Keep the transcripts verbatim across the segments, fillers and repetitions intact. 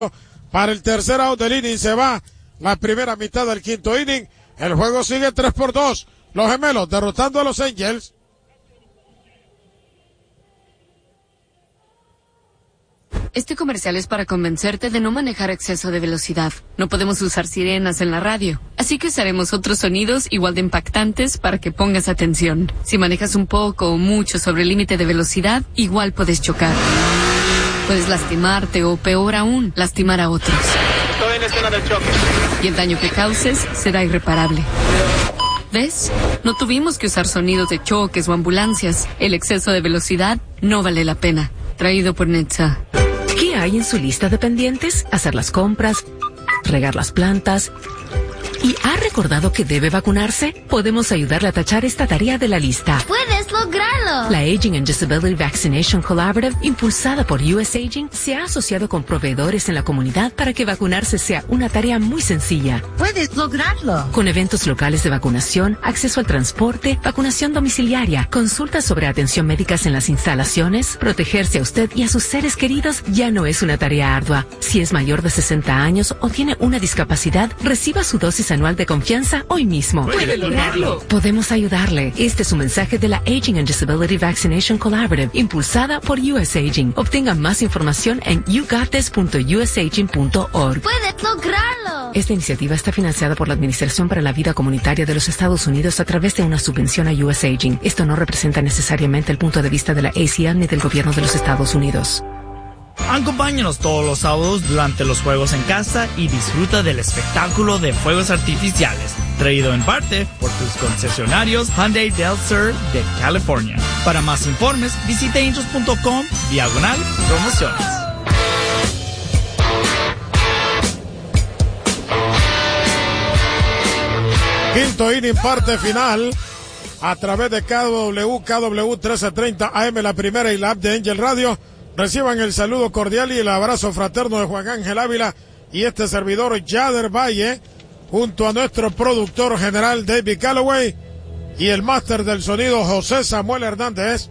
para el tercer out del inning. Se va la primera mitad del quinto inning. El juego sigue tres por dos. Los Gemelos derrotando a los Angels. Este comercial es para convencerte de no manejar exceso de velocidad. No podemos usar sirenas en la radio, así que usaremos otros sonidos igual de impactantes para que pongas atención. Si manejas un poco o mucho sobre el límite de velocidad, igual puedes chocar. Puedes lastimarte o, peor aún, lastimar a otros. Estoy en escena del choque. Y el daño que causes será irreparable. ¿Ves? No tuvimos que usar sonidos de choques o ambulancias. El exceso de velocidad no vale la pena. Traído por Netza. ¿Qué hay en su lista de pendientes? Hacer las compras, regar las plantas. ¿Y ha recordado que debe vacunarse? Podemos ayudarle a tachar esta tarea de la lista. ¡Puedes lograrlo! La Aging and Disability Vaccination Collaborative, impulsada por U S Aging, se ha asociado con proveedores en la comunidad para que vacunarse sea una tarea muy sencilla. ¡Puedes lograrlo! Con eventos locales de vacunación, acceso al transporte, vacunación domiciliaria, consultas sobre atención médicas en las instalaciones, protegerse a usted y a sus seres queridos ya no es una tarea ardua. Si es mayor de sesenta años o tiene una discapacidad, reciba su dosis anual de confianza hoy mismo. ¡Puede lograrlo! Podemos ayudarle. Este es un mensaje de la Aging and Disability Vaccination Collaborative, impulsada por U S Aging. Obtenga más información en you got this punto u s aging punto org. ¡Puedes lograrlo! Esta iniciativa está financiada por la Administración para la Vida Comunitaria de los Estados Unidos a través de una subvención a U S Aging. Esto no representa necesariamente el punto de vista de la A C L ni del gobierno de los Estados Unidos. Acompáñanos todos los sábados durante los juegos en casa y disfruta del espectáculo de fuegos artificiales, traído en parte por tus concesionarios Hyundai Del Sur de California. Para más informes, visita angels punto com diagonal promociones. Quinto inning, parte final, a través de K W, K W trece treinta A M, la primera y la app de Angel Radio. Reciban el saludo cordial y el abrazo fraterno de Juan Ángel Ávila y este servidor Yader Valle, junto a nuestro productor general David Calloway y el máster del sonido José Samuel Hernández.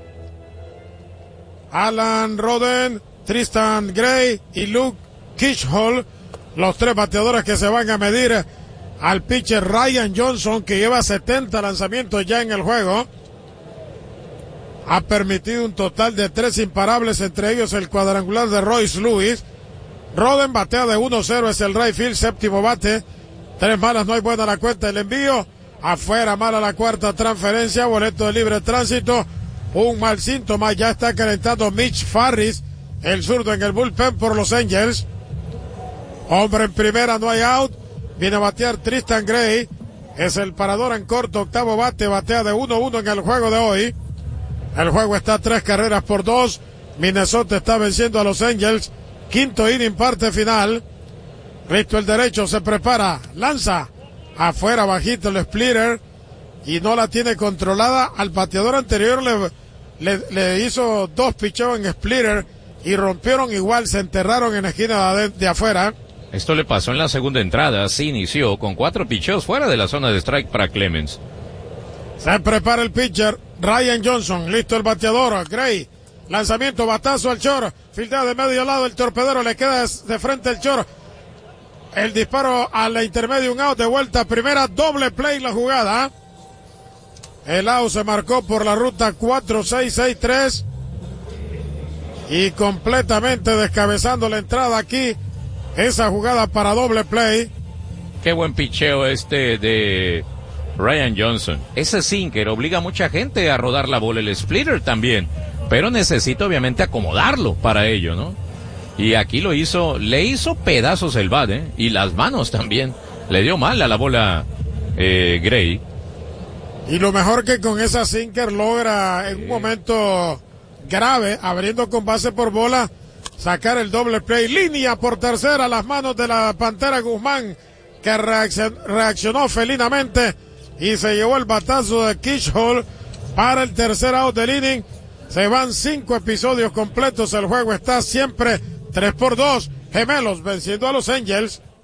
Alan Roden, Tristan Gray y Luke Kitchell, los tres bateadores que se van a medir al pitcher Ryan Johnson, que lleva setenta lanzamientos ya en el juego. Ha permitido un total de tres imparables, entre ellos el cuadrangular de Royce Lewis. Roden batea de uno cero, es el right field, séptimo bate. Tres malas, no hay buena la cuenta. El envío, afuera, mala la cuarta transferencia, boleto de libre tránsito. Un mal síntoma, ya está calentando Mitch Farris, el zurdo en el bullpen por los Angels. Hombre en primera, no hay out. Viene a batear Tristan Gray. Es el parador en corto, octavo bate, batea de uno uno en el juego de hoy. El juego está tres carreras por dos. Minnesota está venciendo a los Angels. Quinto inning, parte final. Listo el derecho, se prepara, lanza. Afuera, bajito el splitter. Y no la tiene controlada. Al bateador anterior le, le, le hizo dos picheos en splitter. Y rompieron igual, se enterraron en la esquina de, de afuera. Esto le pasó en la segunda entrada. Se inició con cuatro picheos fuera de la zona de strike para Clemens. Se prepara el pitcher Ryan Johnson, listo el bateador Gray, lanzamiento, batazo al short, filtrado de medio lado, el torpedero le queda de frente el short, el disparo a la intermedia, un out, de vuelta primera, doble play la jugada. El out se marcó por la ruta cuatro seis seis tres y completamente descabezando la entrada aquí, esa jugada para doble play. Qué buen picheo este de Ryan Johnson. Ese sinker obliga a mucha gente a rodar la bola, el splitter también, pero necesita obviamente acomodarlo para ello, ¿no? Y aquí lo hizo, le hizo pedazos el bat, ¿eh? Y las manos también, le dio mal a la bola eh, Gray. Y lo mejor que con esa sinker logra en un momento grave, abriendo con base por bola, sacar el doble play, línea por tercera, las manos de la Pantera Guzmán, que reaccionó felinamente y se llevó el batazo de Kitchell para el tercer out del inning. Se van cinco episodios completos, el juego está siempre tres por dos. Gemelos venciendo a los Angels.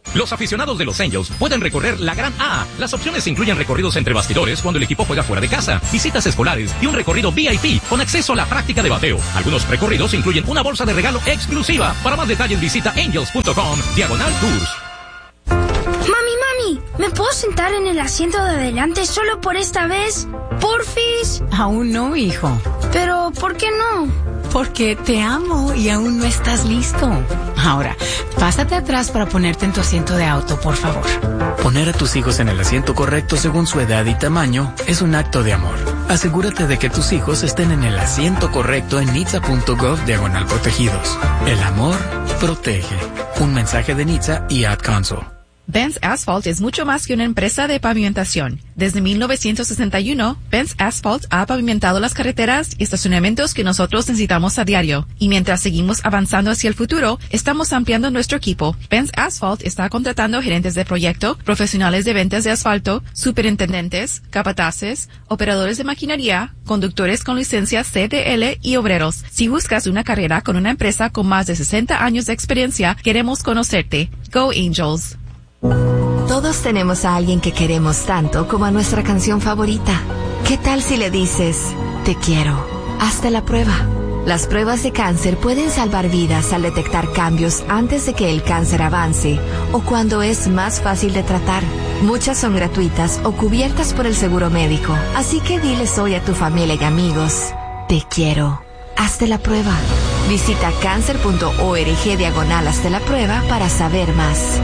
Los aficionados de los Angels pueden recorrer la Gran A. Las opciones incluyen recorridos entre bastidores cuando el equipo juega fuera de casa, visitas escolares y un recorrido V I P con acceso a la práctica de bateo. Algunos recorridos incluyen una bolsa de regalo exclusiva. Para más detalles visita angels punto com diagonal tours. Mami, mami, ¿me puedo sentar en el asiento de adelante solo por esta vez? ¿Porfis? Aún no, hijo. Pero, ¿por qué no? Porque te amo y aún no estás listo. Ahora, pásate atrás para ponerte en tu asiento de auto, por favor. Poner a tus hijos en el asiento correcto según su edad y tamaño es un acto de amor. Asegúrate de que tus hijos estén en el asiento correcto en nitsa punto gov diagonal protegidos. El amor protege. Un mensaje de Nitsa y Ad Council. Benz Asphalt es mucho más que una empresa de pavimentación. Desde mil novecientos sesenta y uno, Benz Asphalt ha pavimentado las carreteras y estacionamientos que nosotros necesitamos a diario. Y mientras seguimos avanzando hacia el futuro, estamos ampliando nuestro equipo. Benz Asphalt está contratando gerentes de proyecto, profesionales de ventas de asfalto, superintendentes, capataces, operadores de maquinaria, conductores con licencia C D L y obreros. Si buscas una carrera con una empresa con más de sesenta años de experiencia, queremos conocerte. Go Angels. Todos tenemos a alguien que queremos tanto como a nuestra canción favorita. ¿Qué tal si le dices, te quiero? Hazte la prueba. Las pruebas de cáncer pueden salvar vidas al detectar cambios antes de que el cáncer avance o cuando es más fácil de tratar. Muchas son gratuitas o cubiertas por el seguro médico. Así que diles hoy a tu familia y amigos, te quiero. Hazte la prueba. Visita cáncer punto org diagonal hazte la prueba para saber más.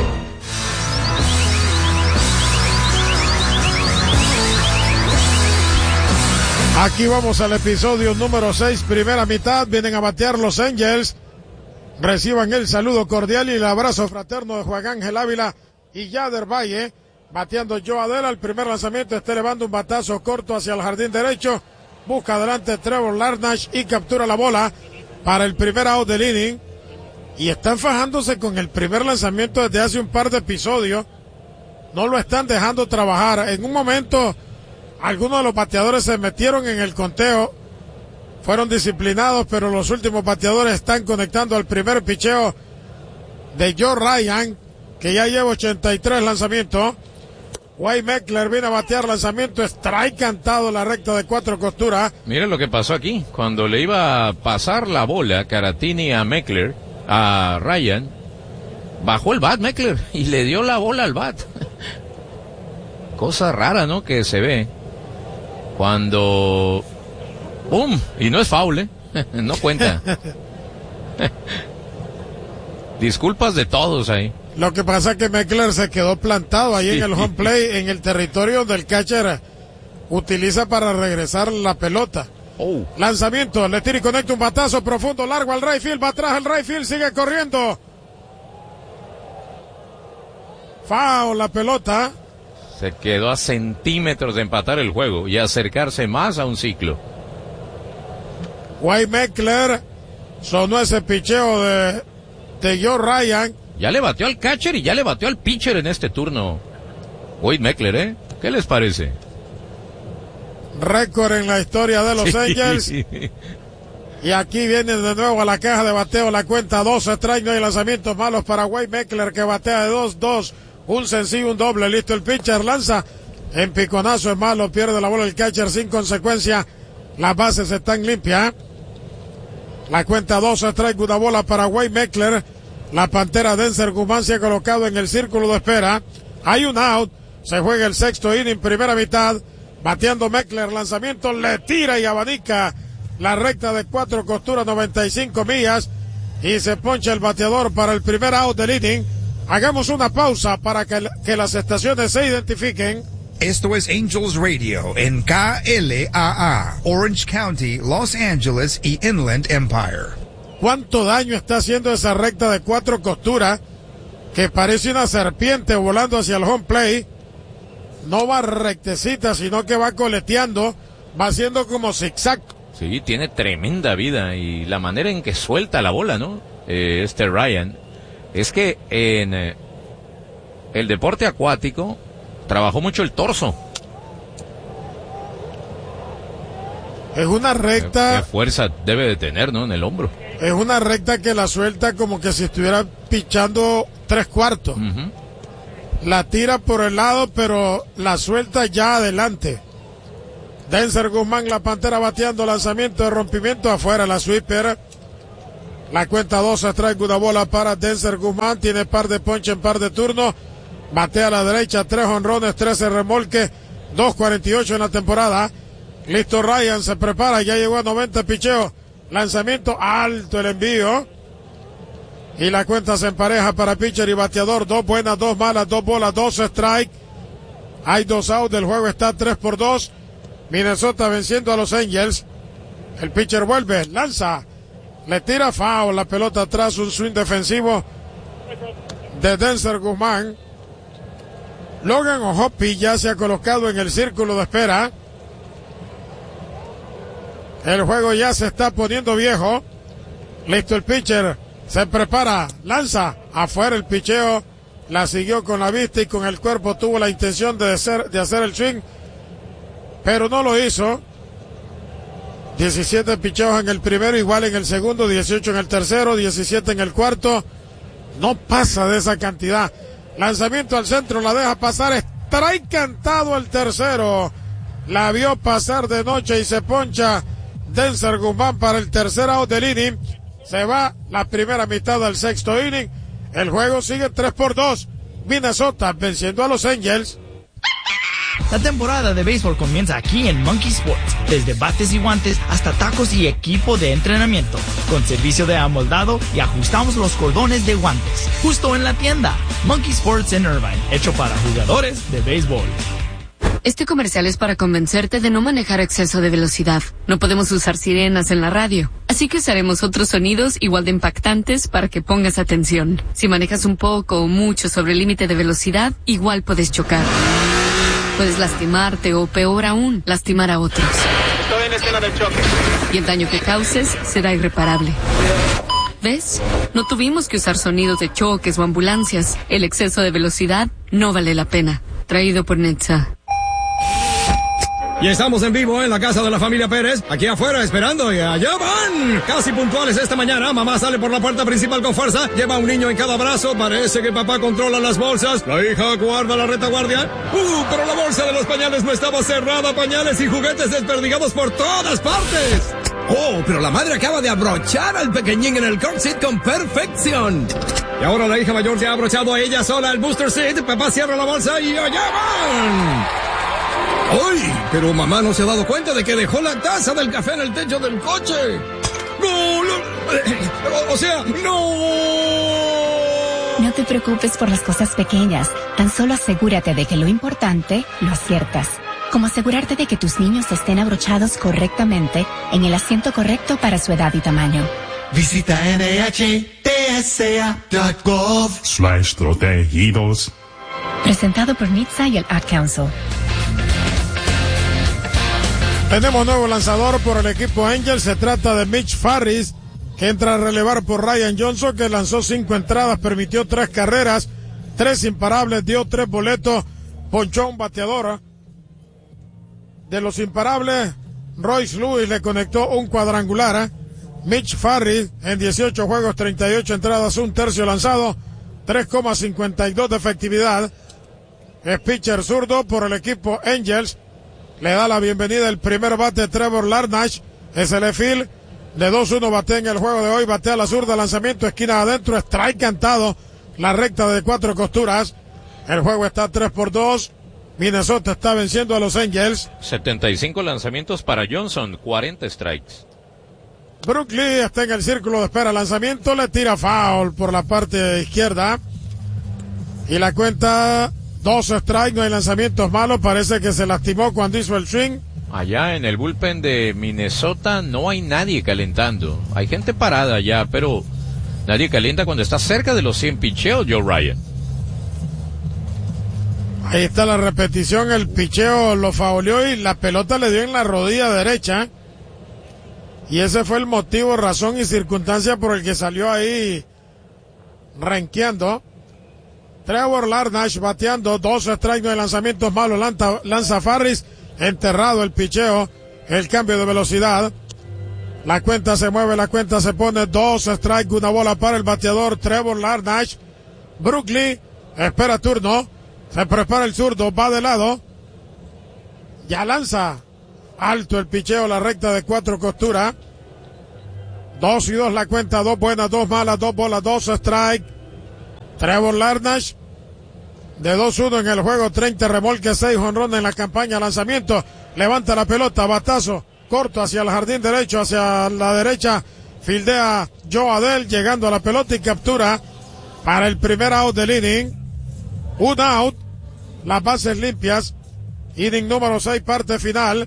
Aquí vamos al episodio número seis, primera mitad. Vienen a batear los Angels. Reciban el saludo cordial y el abrazo fraterno de Juan Ángel Ávila y Yader Valle. Bateando Joe Adela, el primer lanzamiento está elevando un batazo corto hacia el jardín derecho. Busca adelante Trevor Larnach y captura la bola para el primer out del inning. Y están fajándose con el primer lanzamiento desde hace un par de episodios. No lo están dejando trabajar. En un momento, algunos de los bateadores se metieron en el conteo, fueron disciplinados, pero los últimos bateadores están conectando al primer picheo de Joe Ryan, que ya lleva ochenta y tres lanzamientos. Wade Meckler viene a batear lanzamiento, strike cantado en la recta de cuatro costuras. Miren lo que pasó aquí, cuando le iba a pasar la bola Caratini a Meckler, a Ryan, bajó el bat Meckler y le dio la bola al bat. Cosa rara, ¿no?, que se ve cuando ¡pum! Y no es foul, ¿eh? No cuenta. Disculpas de todos ahí. Lo que pasa es que Meckler se quedó plantado ahí sí. en el home play, en el territorio del catcher utiliza para regresar la pelota. Oh. Lanzamiento, le tira y conecta un batazo profundo, largo al right field, va atrás el right field, sigue corriendo. Foul la pelota. Se quedó a centímetros de empatar el juego y acercarse más a un ciclo. Wade Meckler sonó ese picheo de, de Joe Ryan. Ya le batió al catcher y ya le batió al pitcher en este turno. Wade Meckler, ¿eh? ¿Qué les parece? Récord en la historia de los sí. Angels. Y aquí viene de nuevo a la caja de bateo la cuenta dos strike, no hay lanzamientos malos para Wade Meckler, que batea de dos dos. Un sencillo, un doble, listo el pitcher, lanza en piconazo, es malo, pierde la bola el catcher sin consecuencia, las bases están limpias. La cuenta dos strike, una bola para Wade Meckler. La pantera Denzer Guzmán se ha colocado en el círculo de espera. Hay un out, se juega el sexto inning, primera mitad, bateando Meckler, lanzamiento, le tira y abanica la recta de cuatro costuras, noventa y cinco millas, y se poncha el bateador para el primer out del inning. Hagamos una pausa para que, que las estaciones se identifiquen. Esto es Angels Radio en K L A A, Orange County, Los Angeles y Inland Empire. ¿Cuánto daño está haciendo esa recta de cuatro costuras que parece una serpiente volando hacia el home plate? No va rectecita, sino que va coleteando, va haciendo como zigzag. Sí, tiene tremenda vida y la manera en que suelta la bola, ¿no? Eh, este Ryan. Es que en eh, el deporte acuático trabajó mucho el torso. Es una recta... ¿Qué, qué fuerza debe de tener, ¿no?, en el hombro. Es una recta que la suelta como que si estuviera pichando tres cuartos. Uh-huh. La tira por el lado, pero la suelta ya adelante. Denzer Guzmán, la Pantera, bateando, lanzamiento de rompimiento afuera, la sweeper. La cuenta dos, strike, una bola para Denzer Guzmán, tiene par de ponche en par de turnos. Batea a la derecha, tres honrones, trece remolques, dos cuarenta y ocho en la temporada. Listo Ryan, se prepara, ya llegó a noventa picheos. Lanzamiento alto, el envío. Y la cuenta se empareja para pitcher y bateador. Dos buenas, dos malas, dos bolas, dos strike. Hay dos outs, el juego está tres por dos. Minnesota venciendo a los Angels. El pitcher vuelve, lanza. Le tira foul, la pelota atrás, un swing defensivo de Denzer Guzmán. Logan O'Hoppe ya se ha colocado en el círculo de espera. El juego ya se está poniendo viejo. Listo el pitcher. Se prepara. Lanza. Afuera el picheo. La siguió con la vista y con el cuerpo. Tuvo la intención de hacer, de hacer el swing. Pero no lo hizo. diecisiete picheos en el primero. Igual en el segundo. dieciocho en el tercero. diecisiete en el cuarto. No pasa de esa cantidad. Lanzamiento al centro. La deja pasar. Strike cantado el tercero. La vio pasar de noche y se poncha Denzer Guzmán para el tercer out del inning. Se va la primera mitad del sexto inning. El juego sigue tres por dos. Minnesota venciendo a los Angels. La temporada de béisbol comienza aquí en Monkey Sports. Desde bates y guantes hasta tacos y equipo de entrenamiento. Con servicio de amoldado y ajustamos los cordones de guantes. Justo en la tienda. Monkey Sports en Irvine. Hecho para jugadores de béisbol. Este comercial es para convencerte de no manejar a exceso de velocidad. No podemos usar sirenas en la radio, así que usaremos otros sonidos igual de impactantes para que pongas atención. Si manejas un poco o mucho sobre el límite de velocidad, igual puedes chocar. Puedes lastimarte o, peor aún, lastimar a otros. Estoy en escena del choque. Y el daño que causes será irreparable. ¿Ves? No tuvimos que usar sonidos de choques o ambulancias. El exceso de velocidad no vale la pena. Traído por Netza. Y estamos en vivo en la casa de la familia Pérez, aquí afuera esperando, y allá van, casi puntuales esta mañana. Mamá sale por la puerta principal con fuerza, lleva un niño en cada brazo, parece que papá controla las bolsas, la hija guarda la retaguardia. Uh, pero la bolsa de los pañales no estaba cerrada, pañales y juguetes desperdigados por todas partes. Oh, pero la madre acaba de abrochar al pequeñín en el car seat con perfección. Y ahora la hija mayor ya ha abrochado a ella sola el booster seat, papá cierra la bolsa y allá van. ¡Ay! Pero mamá no se ha dado cuenta de que dejó la taza del café en el techo del coche. ¡No! no o sea, ¡no! No te preocupes por las cosas pequeñas. Tan solo asegúrate de que lo importante lo aciertas. Como asegurarte de que tus niños estén abrochados correctamente en el asiento correcto para su edad y tamaño. Visita N H T S A punto gov slash protegidos. Presentado por N H T S A y el Ad Council. Tenemos nuevo lanzador por el equipo Angels. Se trata de Mitch Farris, que entra a relevar por Ryan Johnson, que lanzó cinco entradas, permitió tres carreras, tres imparables, dio tres boletos, ponchó un bateador. De los imparables, Royce Lewis le conectó un cuadrangular. Mitch Farris en dieciocho juegos, treinta y ocho entradas, un tercio lanzado, tres coma cincuenta y dos de efectividad. Es pitcher zurdo por el equipo Angels. Le da la bienvenida el primer bate Trevor Larnach. Es el field de dos uno, batea en el juego de hoy, batea a la zurda, lanzamiento esquina adentro, strike cantado, la recta de cuatro costuras. El juego está tres por dos. Minnesota está venciendo a los Angels. setenta y cinco lanzamientos para Johnson, cuarenta strikes. Brook Lee está en el círculo de espera, lanzamiento, le tira foul por la parte izquierda. Y la cuenta, dos strikes, no hay lanzamientos malos, parece que se lastimó cuando hizo el swing. Allá en el bullpen de Minnesota no hay nadie calentando. Hay gente parada allá, pero nadie calienta cuando está cerca de los cien picheos, Joe Ryan. Ahí está la repetición, el picheo lo fauleó y la pelota le dio en la rodilla derecha. Y ese fue el motivo, razón y circunstancia por el que salió ahí renqueando. Trevor Larnach bateando, dos strikes, no hay lanzamientos malos, lanza, lanza Farris, enterrado el picheo, el cambio de velocidad. La cuenta se mueve, la cuenta se pone dos strike, una bola para el bateador Trevor Larnach. Brook Lee espera turno, se prepara el zurdo, va de lado, ya lanza alto el picheo, la recta de cuatro costuras. Dos y dos la cuenta, dos buenas, dos malas, dos bolas, dos strike. Trevor Larnach de dos uno en el juego, treinta remolques, seis jonrones en la campaña. Lanzamiento, levanta la pelota, batazo corto hacia el jardín derecho, hacia la derecha, fildea Joe Adell, llegando a la pelota y captura para el primer out del inning. Un out, las bases limpias, inning número seis, parte final.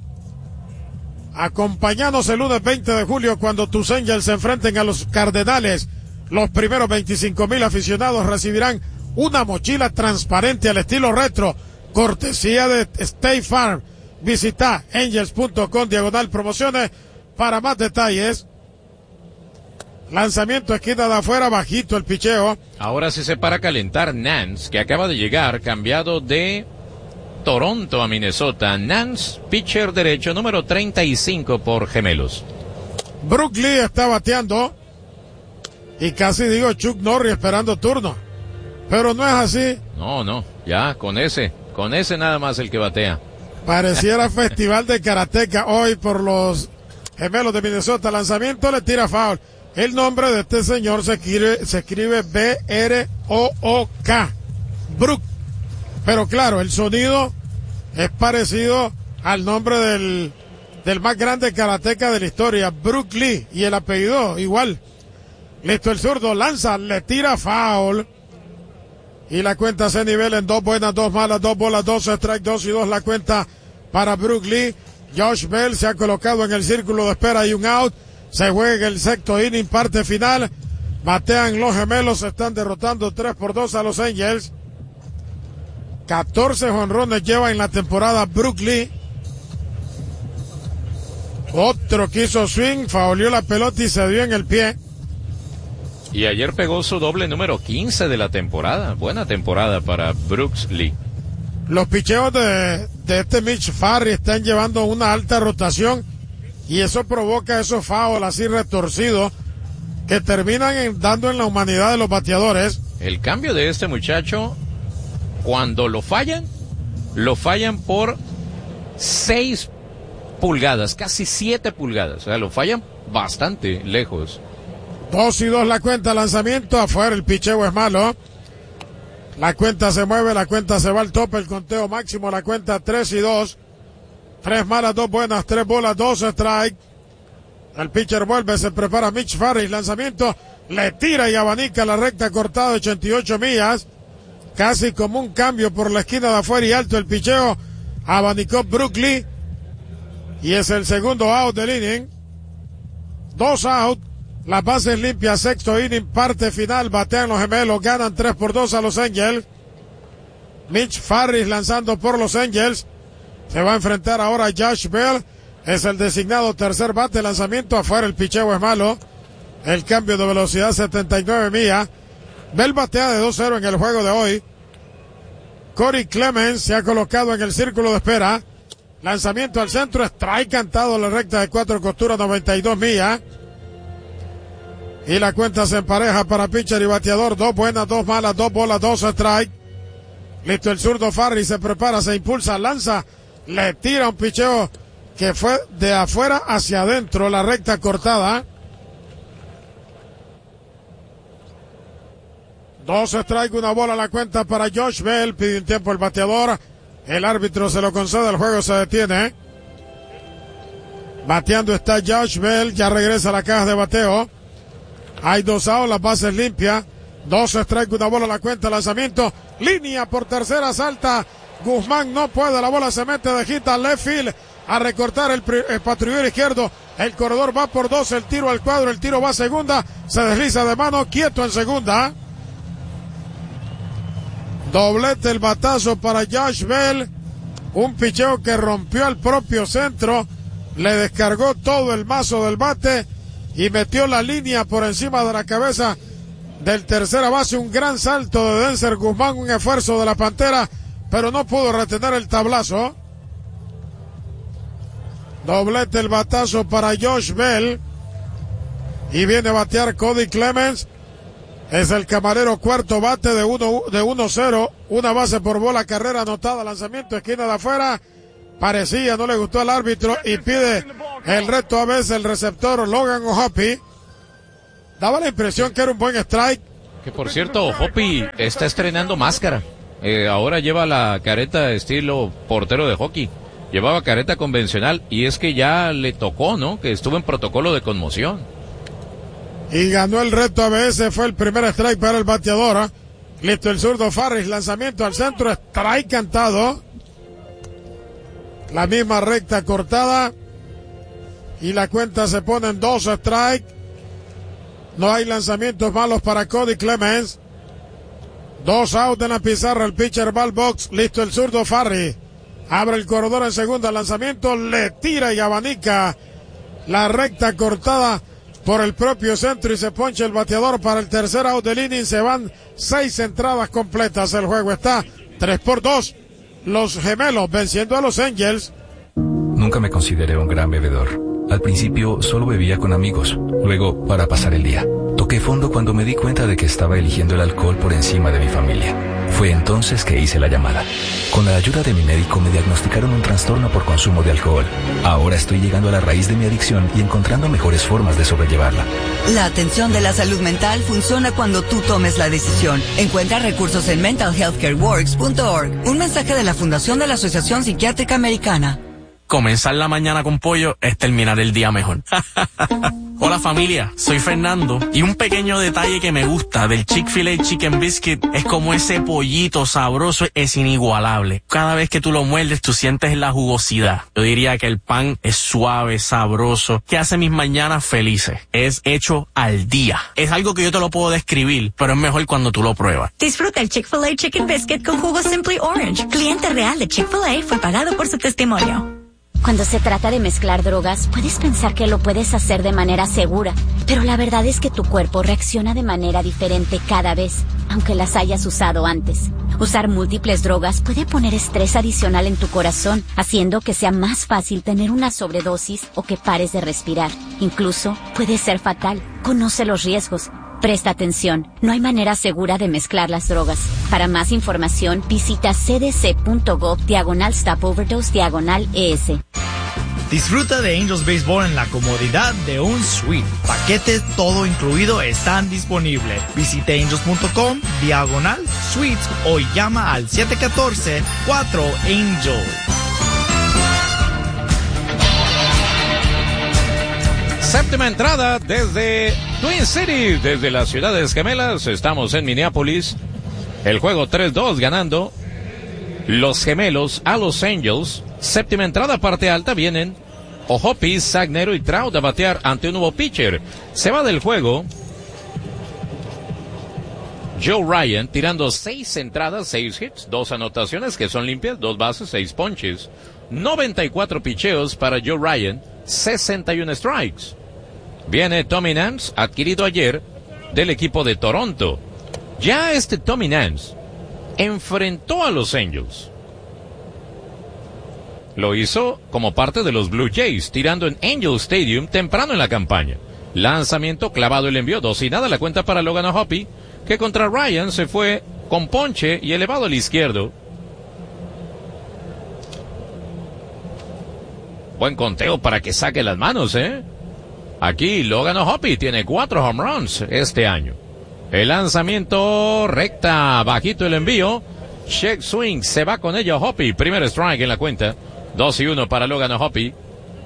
Acompañanos el lunes veinte de julio cuando tus Angels se enfrenten a los Cardenales. Los primeros veinticinco mil aficionados recibirán una mochila transparente al estilo retro, cortesía de State Farm. Visita angels punto com diagonal promociones para más detalles. Lanzamiento esquina de afuera, bajito el picheo. Ahora sí se para calentar Nance, que acaba de llegar, cambiado de Toronto a Minnesota. Nance, pitcher derecho, número treinta y cinco por Gemelos. Brook Lee está bateando. Y casi digo Chuck Norris esperando turno. Pero no es así. No, no, ya con ese, con ese nada más el que batea. Pareciera festival de karateca hoy por los Gemelos de Minnesota. Lanzamiento, le tira foul. El nombre de este señor se escribe, se escribe B R O O K. Brook. Pero claro, el sonido es parecido al nombre del, del más grande karateca de la historia, Brook Lee. Y el apellido igual. Listo el zurdo, lanza, le tira foul. Y la cuenta se nivela en dos buenas, dos malas, dos bolas, dos strike, dos y dos la cuenta para Brook Lee. Josh Bell se ha colocado en el círculo de espera y un out. Se juega el sexto inning, parte final. Batean los Gemelos, están derrotando tres por dos a los Angels. catorce jonrones lleva en la temporada Brook Lee. Otro que hizo swing, fauleó la pelota y se dio en el pie. Y ayer pegó su doble número quince de la temporada. Buena temporada para Brooks Lee. Los picheos de, de este Mitch Farry están llevando una alta rotación y eso provoca esos fouls así retorcidos que terminan en, dando en la humanidad de los bateadores. El cambio de este muchacho, cuando lo fallan, lo fallan por seis pulgadas, casi siete pulgadas. O sea, lo fallan bastante lejos. Dos y dos la cuenta, lanzamiento afuera, el picheo es malo. La cuenta se mueve, la cuenta se va al tope, el conteo máximo, la cuenta tres y dos. Tres malas, dos buenas, tres bolas, dos strike. El pitcher vuelve, se prepara Mitch Farris, lanzamiento, le tira y abanica la recta cortada de ochenta y ocho millas. Casi como un cambio por la esquina de afuera y alto el picheo. Abanicó Brook Lee. Y es el segundo out del inning. Dos out. Las bases limpias, sexto inning, parte final, batean los Gemelos, ganan tres por dos a los Angels. Mitch Farris lanzando por los Angels. Se va a enfrentar ahora a Josh Bell. Es el designado tercer bate, lanzamiento afuera, el picheo es malo. El cambio de velocidad setenta y nueve millas. Bell batea de dos cero en el juego de hoy. Corey Clemens se ha colocado en el círculo de espera. Lanzamiento al centro, strike cantado a la recta de cuatro costuras, noventa y dos millas. Y la cuenta se empareja para pitcher y bateador. Dos buenas, dos malas, dos bolas, dos strike. Listo el zurdo Farris, se prepara, se impulsa, lanza, le tira un picheo que fue de afuera hacia adentro, la recta cortada. Dos strike, una bola, la cuenta para Josh Bell. Pide un tiempo el bateador. El árbitro se lo concede, el juego se detiene. Bateando está Josh Bell, ya regresa a la caja de bateo. Hay dos outs, las bases limpias. Dos strike, una bola, la cuenta, lanzamiento. Línea por tercera, salta. Guzmán no puede, la bola se mete de hit al left field. A recortar el, el patrullero izquierdo. El corredor va por dos, el tiro al cuadro, el tiro va a segunda. Se desliza de mano, quieto en segunda. Doblete el batazo para Josh Bell. Un picheo que rompió al propio centro. Le descargó todo el mazo del bate. Y metió la línea por encima de la cabeza del tercera base. Un gran salto de Denzer Guzmán, un esfuerzo de la Pantera, pero no pudo retener el tablazo. Doblete el batazo para Josh Bell. y viene a batear Cody Clemens. Es el camarero, cuarto bate de uno de uno cero, una base por bola, carrera anotada, lanzamiento, esquina de afuera. Parecía, no le gustó al árbitro y pide el reto a veces el receptor Logan O'Hoppe. Daba la impresión que era un buen strike. Que por cierto, O'Hoppe está estrenando máscara. Eh, ahora lleva la careta estilo portero de hockey. Llevaba careta convencional y es que ya le tocó, ¿no? Que estuvo en protocolo de conmoción. Y ganó el reto A B S, fue el primer strike para el bateador. ¿eh? Listo el zurdo Farris, lanzamiento al centro, strike cantado. La misma recta cortada. Y la cuenta se pone en dos strike. No hay lanzamientos malos para Cody Clemens. Dos out en la pizarra, el pitcher va al box. Listo el zurdo Farris. Abre el corredor en segunda, lanzamiento, le tira y abanica la recta cortada por el propio centro y se poncha el bateador para el tercer out del inning. Se van seis entradas completas. El juego está tres por dos. Los gemelos venciendo a los Angels. Nunca me consideré un gran bebedor. Al principio solo bebía con amigos, luego para pasar el día. Toqué fondo cuando me di cuenta de que estaba eligiendo el alcohol por encima de mi familia. Fue entonces que hice la llamada. Con la ayuda de mi médico me diagnosticaron un trastorno por consumo de alcohol. Ahora estoy llegando a la raíz de mi adicción y encontrando mejores formas de sobrellevarla. La atención de la salud mental funciona cuando tú tomes la decisión. Encuentra recursos en mental health care works punto org. Un mensaje de la Fundación de la Asociación Psiquiátrica Americana. Comenzar la mañana con pollo es terminar el día mejor. Hola familia, soy Fernando y un pequeño detalle que me gusta del Chick-fil-A Chicken Biscuit es como ese pollito sabroso es inigualable. Cada vez que tú lo muerdes tú sientes la jugosidad. Yo diría que el pan es suave, sabroso, que hace mis mañanas felices. Es hecho al día. Es algo que yo te lo puedo describir, pero es mejor cuando tú lo pruebas. Disfruta el Chick-fil-A Chicken Biscuit con jugo Simply Orange. Cliente real de Chick-fil-A fue pagado por su testimonio. Cuando se trata de mezclar drogas, puedes pensar que lo puedes hacer de manera segura, pero la verdad es que tu cuerpo reacciona de manera diferente cada vez, aunque las hayas usado antes. Usar múltiples drogas puede poner estrés adicional en tu corazón, haciendo que sea más fácil tener una sobredosis o que pares de respirar. Incluso puede ser fatal. Conoce los riesgos. Presta atención, no hay manera segura de mezclar las drogas. Para más información, visita cdc.gov diagonal stop overdose diagonal ES. Disfruta de Angels Baseball en la comodidad de un suite. Paquetes todo incluido están disponibles. Visite angels punto com diagonal suites o llama al siete uno cuatro cuatro Angel. Séptima entrada desde Twin City, desde las ciudades gemelas. Estamos en Minneapolis. El juego tres dos ganando los gemelos a los Angels. Séptima entrada, parte alta, vienen O'Hoppe, Sagnero y Trout a batear ante un nuevo pitcher. Se va del juego Joe Ryan, tirando seis entradas, seis hits, dos anotaciones que son limpias, dos bases, seis ponches. noventa y cuatro picheos para Joe Ryan, sesenta y uno strikes. Viene Tommy Nance, adquirido ayer del equipo de Toronto. Ya este Tommy Nance enfrentó a los Angels. Lo hizo como parte de los Blue Jays, tirando en Angel Stadium temprano en la campaña. Lanzamiento clavado, el envió dos y nada, la cuenta para Logan O'Hoppe, que contra Ryan se fue con ponche y elevado al izquierdo. Buen conteo para que saque las manos, ¿eh? Aquí Logan O'Hoppe tiene cuatro home runs este año. El lanzamiento recta, bajito el envío. Check swing, se va con ella O'Hoppe. Primer strike en la cuenta. dos y uno para Logan O'Hoppe.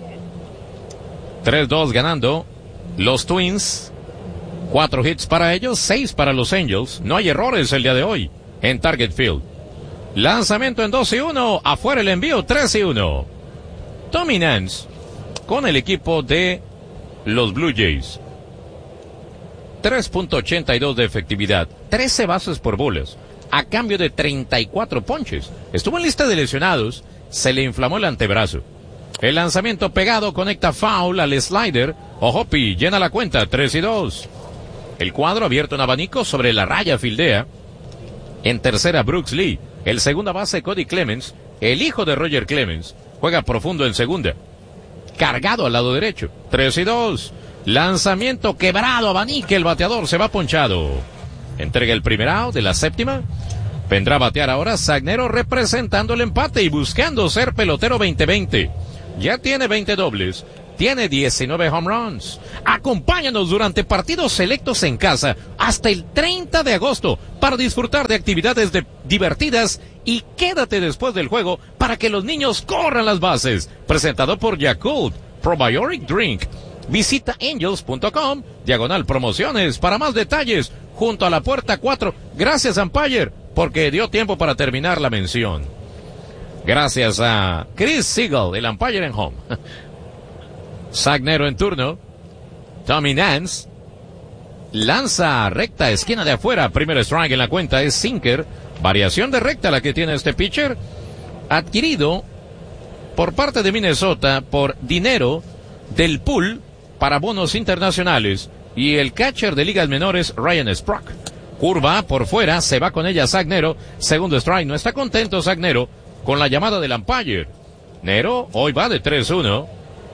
tres dos ganando los Twins. Cuatro hits para ellos, seis para los Angels. No hay errores el día de hoy en Target Field. Lanzamiento en dos y uno. Afuera el envío, tres y uno. Tommy Nance con el equipo de los Blue Jays. tres punto ochenta y dos de efectividad. trece bases por bolas. A cambio de treinta y cuatro ponches. Estuvo en lista de lesionados. Se le inflamó el antebrazo. El lanzamiento pegado conecta foul al slider. O'Hoppe llena la cuenta, tres y dos. El cuadro abierto en abanico sobre la raya fildea. En tercera, Brooks Lee. El segunda base, Cody Clemens. El hijo de Roger Clemens. Juega profundo en segunda. Cargado al lado derecho. tres y dos. Lanzamiento quebrado, abanique, el bateador se va ponchado. Entrega el primer out de la séptima. Vendrá a batear ahora Sagnero representando el empate y buscando ser pelotero veinte veinte. Ya tiene veinte dobles, tiene diecinueve home runs. Acompáñanos durante partidos selectos en casa hasta el treinta de agosto para disfrutar de actividades de, divertidas y quédate después del juego para que los niños corran las bases. Presentado por Yakult Probiotic Drink. Visita angels punto com, diagonal promociones para más detalles, junto a la puerta cuatro. Gracias, Umpire, porque dio tiempo para terminar la mención. Gracias a Chris Siegel, el Umpire en home. Sagnero en turno. Tommy Nance lanza recta, esquina de afuera. Primer strike en la cuenta es sinker. Variación de recta la que tiene este pitcher. Adquirido por parte de Minnesota por dinero del pool para bonos internacionales. Y el catcher de ligas menores, Ryan Sprock. Curva por fuera, se va con ella Sagnero. Segundo strike, no está contento Sagnero con la llamada del umpire. Nero hoy va de tres uno.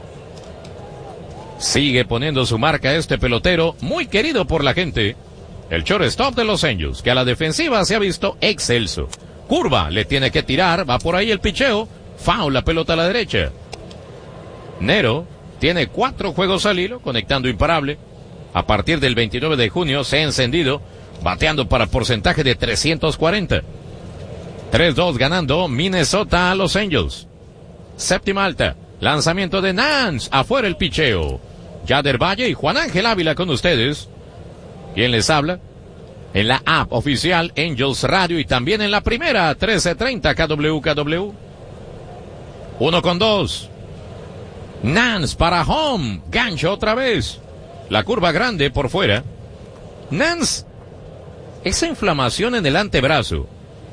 Sigue poniendo su marca este pelotero, muy querido por la gente. El shortstop de los Angels, que a la defensiva se ha visto excelso. Curva, le tiene que tirar, va por ahí el picheo. Foul, la pelota a la derecha. Nero tiene cuatro juegos al hilo, conectando imparable. A partir del veintinueve de junio se ha encendido, bateando para porcentaje de trescientos cuarenta. tres dos ganando Minnesota a los Angels. Séptima alta, lanzamiento de Nance, afuera el picheo. Yader Valle y Juan Ángel Ávila con ustedes. ¿Quién les habla? En la app oficial Angels Radio y también en la primera trece treinta K W K W. Uno con dos. Nance para home, gancho otra vez. La curva grande por fuera. Nance, esa inflamación en el antebrazo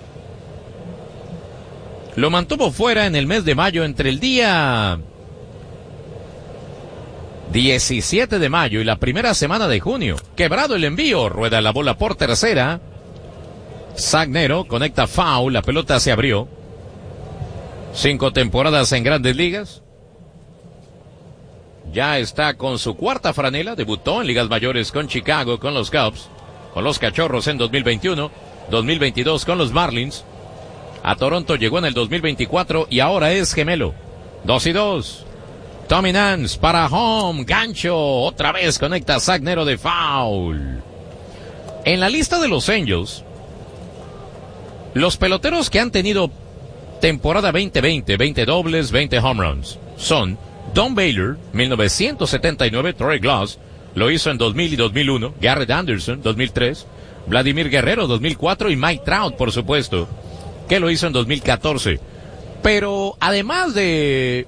lo mantuvo fuera en el mes de mayo entre el día diecisiete de mayo y la primera semana de junio. Quebrado el envío, rueda la bola por tercera. Sagnero conecta foul, la pelota se abrió. Cinco temporadas en Grandes Ligas. Ya está con su cuarta franela, debutó en ligas mayores con Chicago, con los Cubs, con los Cachorros en dos mil veintiuno, dos mil veintidós con los Marlins. A Toronto llegó en el dos mil veinticuatro y ahora es gemelo. Dos y dos. Tommy Nance para home, gancho, otra vez conecta Sagnero de foul. En la lista de los Angels, los peloteros que han tenido temporada veinte veinte, veinte dobles, veinte home runs, son Don Baylor, mil novecientos setenta y nueve, Troy Glass, lo hizo en dos mil y dos mil uno, Garrett Anderson, dos mil tres, Vladimir Guerrero, dos mil cuatro y Mike Trout, por supuesto, que lo hizo en dos mil catorce. Pero además de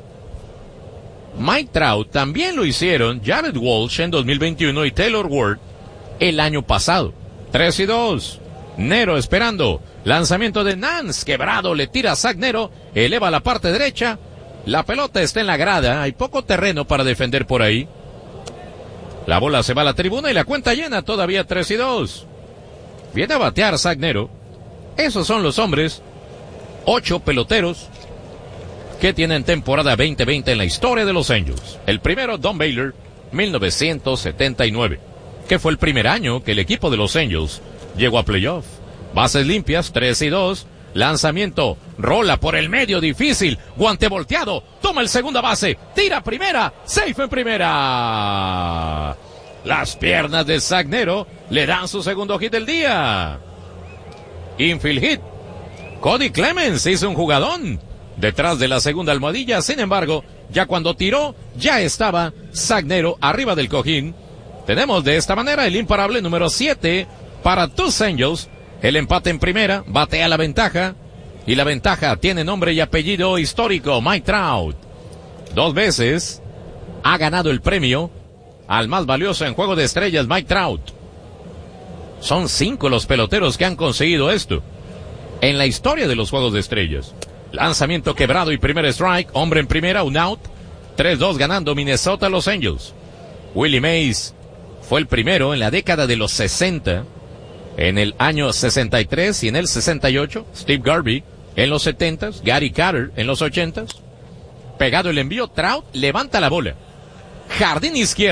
Mike Trout, también lo hicieron Jared Walsh en dos mil veintiuno y Taylor Ward el año pasado. tres y dos. Nero esperando. Lanzamiento de Nance, quebrado, le tira a Sagnero, eleva la parte derecha. La pelota está en la grada, hay poco terreno para defender por ahí. La bola se va a la tribuna y la cuenta llena, todavía tres y dos. Viene a batear Sagnero. Esos son los hombres, ocho peloteros que tienen temporada veinte veinte en la historia de los Angels. El primero, Don Baylor, mil novecientos setenta y nueve, que fue el primer año que el equipo de los Angels llegó a playoff. Bases limpias, tres y dos. Lanzamiento, rola por el medio, difícil, guante volteado, toma el segunda base, tira primera, safe en primera. Las piernas de Sagnero le dan su segundo hit del día. Infield hit. Cody Clemens hizo un jugadón detrás de la segunda almohadilla, sin embargo, ya cuando tiró, ya estaba Sagnero arriba del cojín. Tenemos de esta manera el imparable número siete para tus Angels. El empate en primera, batea la ventaja, y la ventaja tiene nombre y apellido histórico, Mike Trout. Dos veces ha ganado el premio al más valioso en Juego de Estrellas, Mike Trout. Son cinco los peloteros que han conseguido esto en la historia de los Juegos de Estrellas. Lanzamiento quebrado y primer strike, hombre en primera, un out. tres dos ganando Minnesota Los Angels. Willie Mays fue el primero en la década de los sesenta. En el año sesenta y tres y en el sesenta y ocho, Steve Garvey en los setentas, Gary Carter en los ochentas. Pegado el envío, Trout levanta la bola. Jardín izquierdo,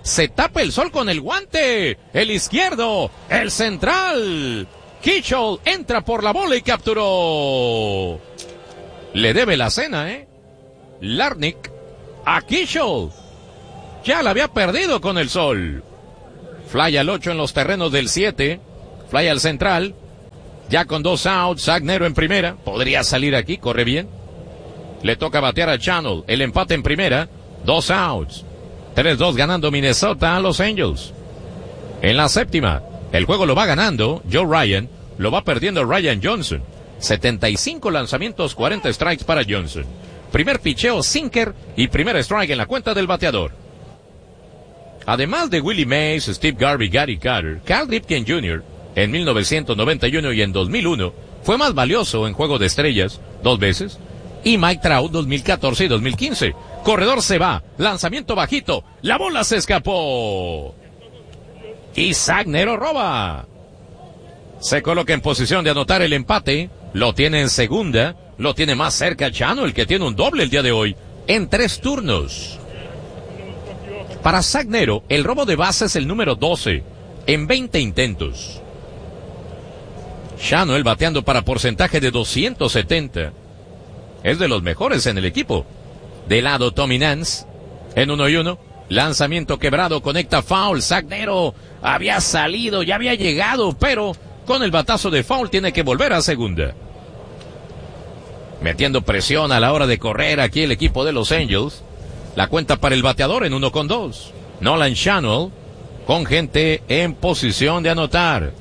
Se tapa el sol con el guante. El izquierdo, el central. Kitchell entra por la bola y capturó. Le debe la cena, ¿eh? Larnach a Kitchell. Ya la había perdido con el sol. Fly al ocho en los terrenos del siete. Fly al central. Ya con dos outs. Zach Nero en primera. Podría salir aquí, corre bien. Le toca batear a Channel. El empate en primera. Dos outs. tres dos ganando Minnesota a Los Angels. En la séptima, el juego lo va ganando Joe Ryan. Lo va perdiendo Ryan Johnson. setenta y cinco lanzamientos, cuarenta strikes para Johnson. Primer picheo, sinker y primer strike en la cuenta del bateador. Además de Willie Mays, Steve Garvey, Gary Carter, Cal Ripken junior en mil novecientos noventa y uno y en dos mil uno fue más valioso en Juego de Estrellas dos veces, y Mike Trout dos mil catorce y dos mil quince. Corredor se va, lanzamiento bajito, la bola se escapó. Y Zach Nero roba. Se coloca en posición de anotar el empate, lo tiene en segunda, lo tiene más cerca Chano, el que tiene un doble el día de hoy, en tres turnos. Para Zach Nero, el robo de base es el número doce, en veinte intentos. Chano, el bateando para porcentaje de doscientos setenta. Es de los mejores en el equipo. De lado Tommy Nance, en uno y uno. Lanzamiento quebrado, conecta foul. Zach Nero había salido, ya había llegado, pero con el batazo de foul tiene que volver a segunda. Metiendo presión a la hora de correr aquí el equipo de Los Angels. La cuenta para el bateador en uno con dos. Nolan Channel con gente en posición de anotar.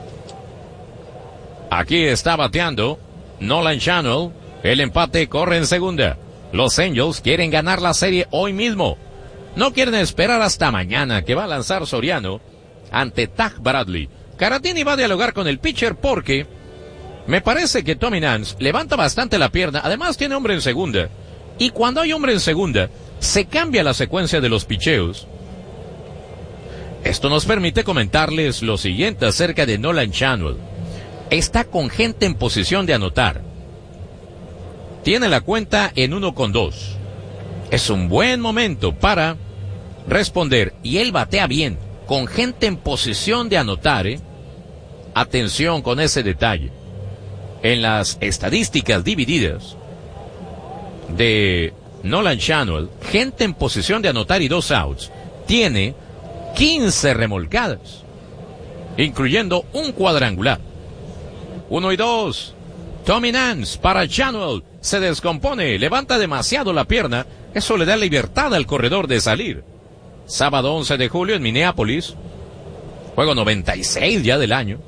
Aquí está bateando Nolan Channel. El empate corre en segunda. Los Angels quieren ganar la serie hoy mismo. No quieren esperar hasta mañana, que va a lanzar Soriano ante Taj Bradley. Caratini va a dialogar con el pitcher porque me parece que Tommy Nance levanta bastante la pierna. Además tiene hombre en segunda. Y cuando hay hombre en segunda, se cambia la secuencia de los picheos. Esto nos permite comentarles lo siguiente acerca de Nolan Channel. Está con gente en posición de anotar. Tiene la cuenta en uno con dos. Es un buen momento para responder. Y él batea bien, con gente en posición de anotar, ¿eh? Atención con ese detalle. En las estadísticas divididas de Nolan Channel, gente en posición de anotar y dos outs, tiene quince remolcadas, incluyendo un cuadrangular. Uno y dos. Tommy Nance para Channel. Se descompone, levanta demasiado la pierna. Eso le da libertad al corredor de salir. Sábado once de julio en Minneapolis. Juego noventa y seis ya del año.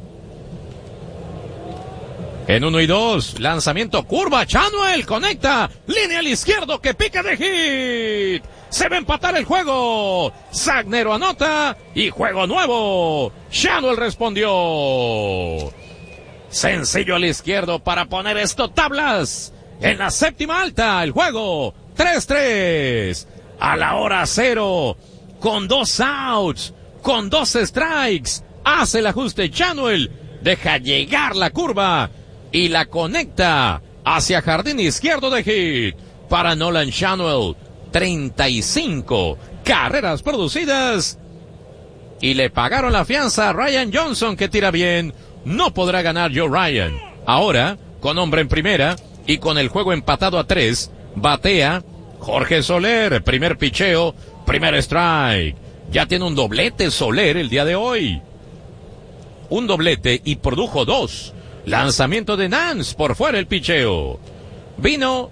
En uno y dos, lanzamiento curva, Channel conecta, línea al izquierdo que pica de hit. Se va a empatar el juego. Zach Nero anota y juego nuevo. Channel respondió. Sencillo al izquierdo para poner esto tablas. En la séptima alta, el juego tres tres. A la hora cero, con dos outs, con dos strikes. Hace el ajuste Channel, deja llegar la curva y la conecta hacia jardín izquierdo de hit. Para Nolan Channel, treinta y cinco carreras producidas. Y le pagaron la fianza a Ryan Johnson, que tira bien. No podrá ganar Joe Ryan. Ahora, con hombre en primera y con el juego empatado a tres, batea Jorge Soler. Primer picheo, primer strike. Ya tiene un doblete Soler el día de hoy. Un doblete y produjo dos. Lanzamiento de Nance por fuera el picheo. Vino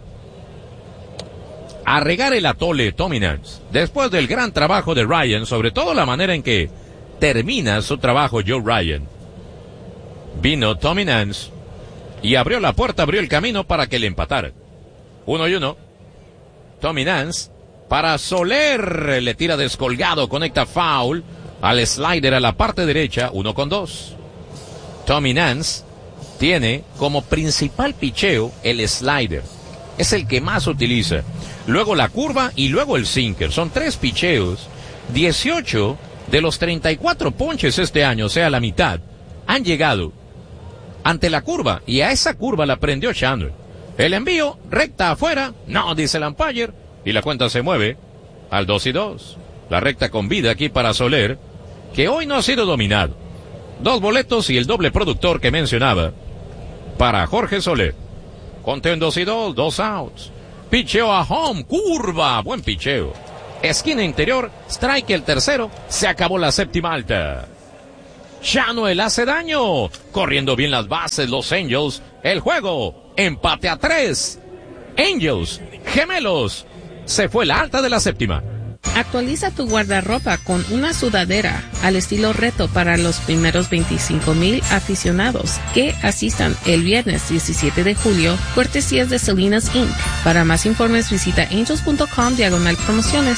a regar el atole Tommy Nance. Después del gran trabajo de Ryan, sobre todo la manera en que termina su trabajo Joe Ryan. Vino Tommy Nance y abrió la puerta, abrió el camino para que le empataran. Uno y uno. Tommy Nance para Soler. Le tira descolgado, conecta foul al slider a la parte derecha. Uno con dos. Tommy Nance tiene como principal picheo el slider. Es el que más utiliza. Luego la curva y luego el sinker. Son tres picheos. dieciocho de los treinta y cuatro ponches este año, o sea, la mitad, han llegado ante la curva, y a esa curva la prendió Channel. El envío, recta afuera, no, dice el umpire, y la cuenta se mueve al dos y dos. La recta con vida aquí para Soler, que hoy no ha sido dominado. Dos boletos y el doble productor que mencionaba para Jorge Soler. Conteo en dos y dos, dos outs. Picheo a home, curva, buen picheo. Esquina interior, strike el tercero, se acabó la séptima alta. Shanuel hace daño, corriendo bien las bases los Angels. El juego, empate a tres. Angels, gemelos. Se fue la alta de la séptima. Actualiza tu guardarropa con una sudadera al estilo reto para los primeros veinticinco mil aficionados que asistan el viernes diecisiete de julio, cortesías de Salinas incorporated. Para más informes visita angels.com diagonal promociones.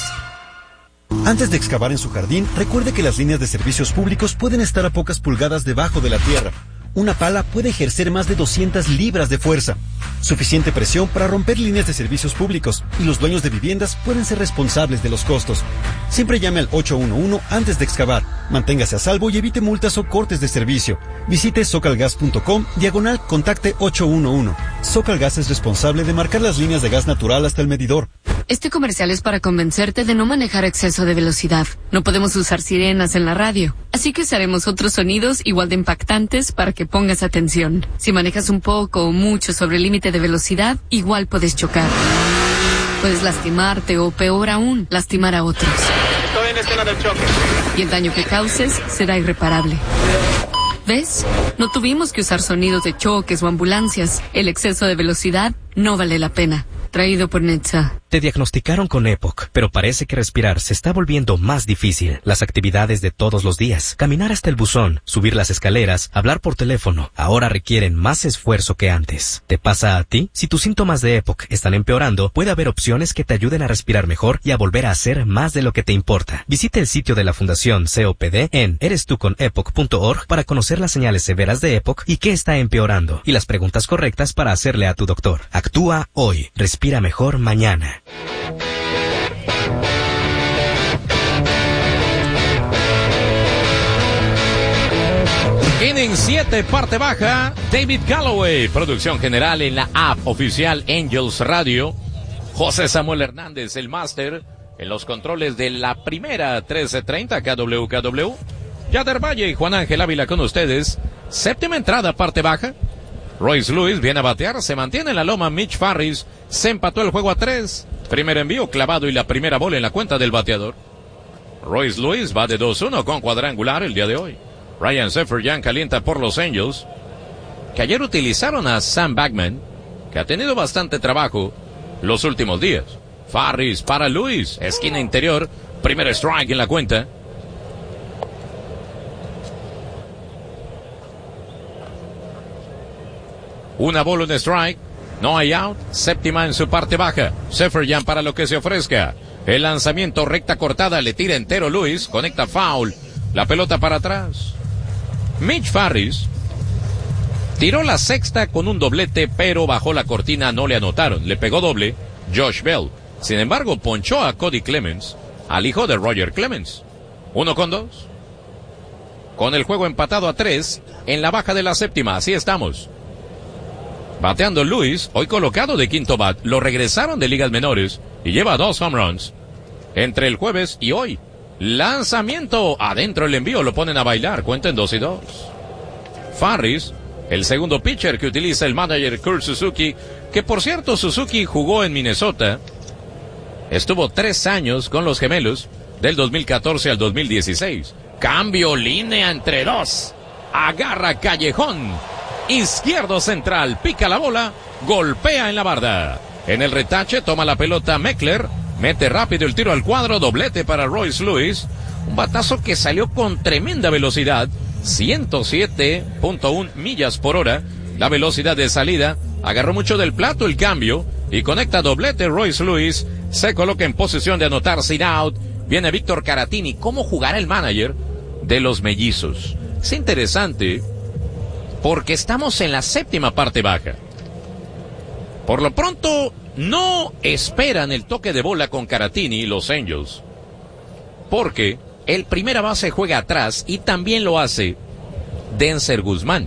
Antes de excavar en su jardín, recuerde que las líneas de servicios públicos pueden estar a pocas pulgadas debajo de la tierra. Una pala puede ejercer más de doscientas libras de fuerza. Suficiente presión para romper líneas de servicios públicos, y los dueños de viviendas pueden ser responsables de los costos. Siempre llame al ocho uno uno antes de excavar. Manténgase a salvo y evite multas o cortes de servicio. Visite socalgas punto com diagonal contacte ocho uno uno. Socalgas es responsable de marcar las líneas de gas natural hasta el medidor. Este comercial es para convencerte de no manejar a exceso de velocidad. No podemos usar sirenas en la radio, así que usaremos otros sonidos igual de impactantes para que pongas atención. Si manejas un poco o mucho sobre el límite de velocidad, igual puedes chocar. Puedes lastimarte o, peor aún, lastimar a otros. Estoy en escena del choque. Y el daño que causes será irreparable. ¿Ves? No tuvimos que usar sonidos de choques o ambulancias. El exceso de velocidad no vale la pena. Traído por Netza. Te diagnosticaron con EPOC, pero parece que respirar se está volviendo más difícil. Las actividades de todos los días, caminar hasta el buzón, subir las escaleras, hablar por teléfono, ahora requieren más esfuerzo que antes. ¿Te pasa a ti? Si tus síntomas de EPOC están empeorando, puede haber opciones que te ayuden a respirar mejor y a volver a hacer más de lo que te importa. Visita el sitio de la Fundación C O P D en eres tú con epoc punto org para conocer las señales severas de EPOC y qué está empeorando, y las preguntas correctas para hacerle a tu doctor. Actúa hoy. Respira mejor mañana. Inning siete, parte baja, David Galloway. Producción general en la app oficial Angels Radio. José Samuel Hernández, el máster, en los controles de la primera trece treinta K W K W. Yader Valle y Juan Ángel Ávila con ustedes. Séptima entrada, parte baja. Royce Lewis viene a batear, se mantiene en la loma Mitch Farris, se empató el juego a tres. Primer envío clavado y la primera bola en la cuenta del bateador. Royce Lewis va de dos uno con cuadrangular el día de hoy. Ryan Seferian calienta por los Angels, que ayer utilizaron a Sam Bagman, que ha tenido bastante trabajo los últimos días. Farris para Lewis, esquina interior, primer strike en la cuenta. Una bola, un strike, no hay out, séptima en su parte baja. Seferian para lo que se ofrezca. El lanzamiento recta cortada, le tira entero Lewis, conecta foul, la pelota para atrás. Mitch Farris tiró la sexta con un doblete, pero bajó la cortina, no le anotaron, le pegó doble Josh Bell. Sin embargo, ponchó a Cody Clemens, al hijo de Roger Clemens. Uno con dos. Con el juego empatado a tres, en la baja de la séptima, así estamos. Bateando Lewis, hoy colocado de quinto bat, lo regresaron de ligas menores y lleva dos home runs entre el jueves y hoy. Lanzamiento adentro, el envío, lo ponen a bailar, cuenta en dos y dos. Farris, el segundo pitcher que utiliza el manager Kurt Suzuki, que por cierto Suzuki jugó en Minnesota, estuvo tres años con los gemelos del dos mil catorce al dos mil dieciséis. Cambio, línea entre dos, agarra Callejón, izquierdo central, pica la bola, golpea en la barda. En el retache toma la pelota Meckler, mete rápido el tiro al cuadro, doblete para Royce Lewis. Un batazo que salió con tremenda velocidad, ciento siete punto uno millas por hora. La velocidad de salida, agarró mucho del plato el cambio y conecta doblete Royce Lewis. Se coloca en posición de anotar sin out. Viene Víctor Caratini. ¿Cómo jugará el manager de los mellizos? Es interesante porque estamos en la séptima parte baja. Por lo pronto, no esperan el toque de bola con Caratini y los Angels, porque el primera base juega atrás y también lo hace Denzer Guzmán.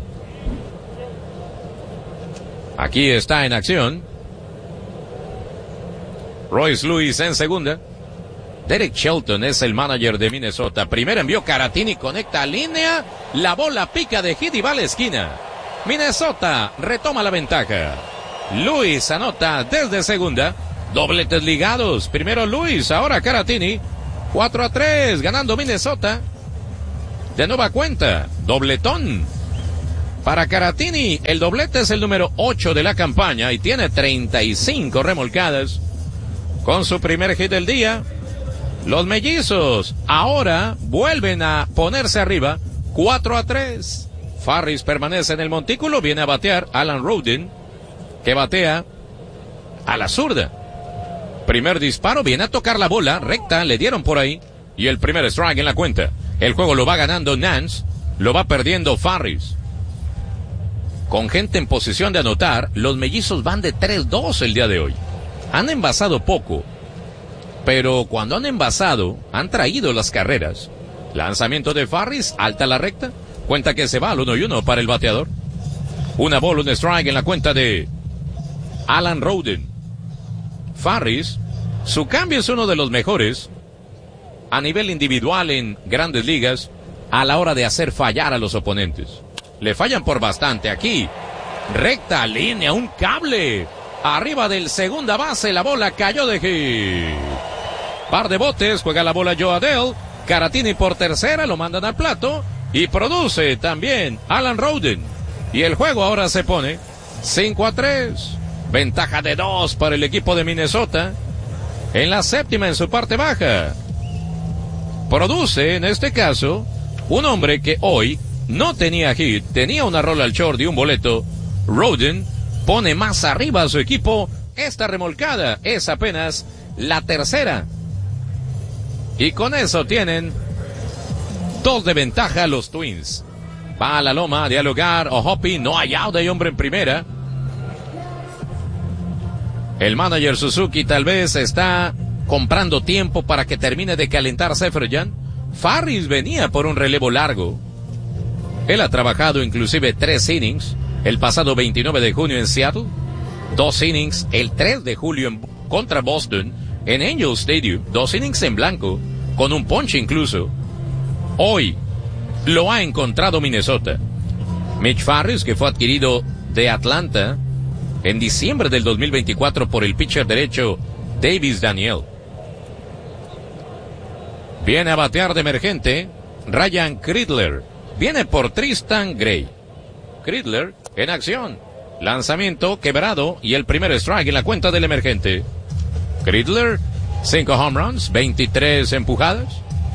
Aquí está en acción Royce Lewis en segunda. Derek Shelton es el manager de Minnesota. Primero envió Caratini, conecta a línea. La bola pica de hit y va a la esquina. Minnesota retoma la ventaja. Luis anota desde segunda. Dobletes ligados. Primero Luis, ahora Caratini. cuatro a tres, ganando Minnesota. De nueva cuenta, dobletón. Para Caratini, el doblete es el número ocho de la campaña y tiene treinta y cinco remolcadas. Con su primer hit del día, los mellizos ahora vuelven a ponerse arriba, cuatro a tres. Farris permanece en el montículo, viene a batear Alan Roden, que batea a la zurda. Primer disparo, viene a tocar la bola, recta, le dieron por ahí, y el primer strike en la cuenta. El juego lo va ganando Nance, lo va perdiendo Farris. Con gente en posición de anotar, los mellizos van de tres dos el día de hoy. Han envasado poco, pero cuando han envasado, han traído las carreras. Lanzamiento de Farris, alta la recta, cuenta que se va al uno y uno para el bateador. Una bola, un strike en la cuenta de Alan Roden. Farris, su cambio es uno de los mejores a nivel individual en grandes ligas a la hora de hacer fallar a los oponentes. Le fallan por bastante aquí. Recta, línea, un cable. Arriba del segunda base, la bola cayó de hit. Par de botes, juega la bola Joe Adele. Caratini por tercera, lo mandan al plato. Y produce también Alan Roden. Y el juego ahora se pone cinco a tres. Ventaja de dos para el equipo de Minnesota. En la séptima en su parte baja. Produce, en este caso, un hombre que hoy no tenía hit, tenía una rola al short y un boleto. Roden pone más arriba a su equipo. Esta remolcada es apenas la tercera. Y con eso tienen dos de ventaja los Twins. Va a la loma a dialogar O'Hoppe, no hay out, hay hombre en primera. El manager Suzuki tal vez está comprando tiempo para que termine de calentar Seferian. Farris venía por un relevo largo. Él ha trabajado inclusive tres innings el pasado veintinueve de junio en Seattle, dos innings el tres de julio en, contra Boston en Angel Stadium, dos innings en blanco, con un ponche incluso. Hoy lo ha encontrado Minnesota. Mitch Farris, que fue adquirido de Atlanta en diciembre del dos mil veinticuatro por el pitcher derecho Davis Daniel. Viene a batear de emergente Ryan Kreidler. Viene por Tristan Gray. Kreidler en acción. Lanzamiento quebrado y el primer strike en la cuenta del emergente. Kreidler, cinco home runs, veintitrés empujadas.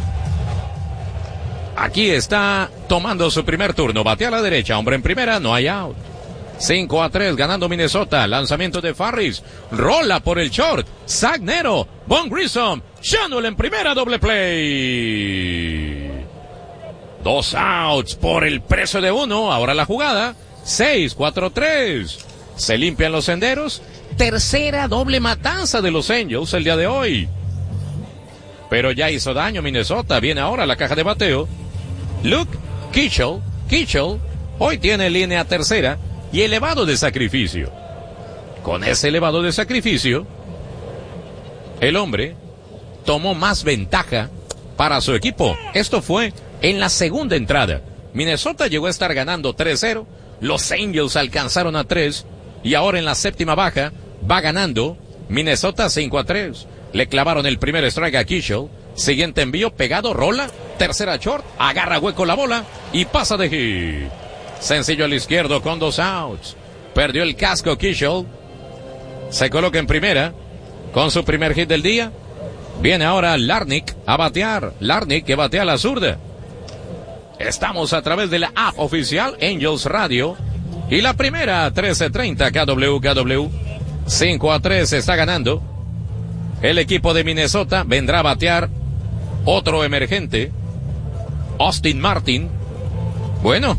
Aquí está tomando su primer turno. Batea a la derecha, hombre en primera, no hay out. cinco a tres ganando Minnesota. Lanzamiento de Farris. Rola por el short. Zach Nero. Von Grissom. Shanwell en primera, doble play. Dos outs por el precio de uno. Ahora la jugada. seis, cuatro, tres. Se limpian los senderos. Tercera doble matanza de los Angels el día de hoy. Pero ya hizo daño Minnesota. Viene ahora la caja de bateo. Luke Kitchell. Kitchell hoy tiene línea tercera y elevado de sacrificio. Con ese elevado de sacrificio, el hombre tomó más ventaja para su equipo. Esto fue en la segunda entrada. Minnesota llegó a estar ganando tres cero. Los Angels alcanzaron a tres. Y ahora en la séptima baja va ganando Minnesota cinco a tres. Le clavaron el primer strike a Kitchell. Siguiente envío, pegado, rola. Tercera short, agarra hueco la bola y pasa de hit. Sencillo al izquierdo con dos outs. Perdió el casco Kitchell. Se coloca en primera con su primer hit del día. Viene ahora Larnach a batear. Larnach que batea a la zurda. Estamos a través de la app oficial Angels Radio. Y la primera, trece treinta K W K W. cinco a tres está ganando. El equipo de Minnesota vendrá a batear otro emergente. Austin Martin. Bueno.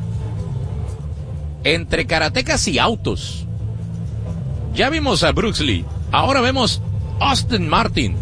Entre karatecas y autos. Ya vimos a Brooks Lee. Ahora vemos Austin Martin.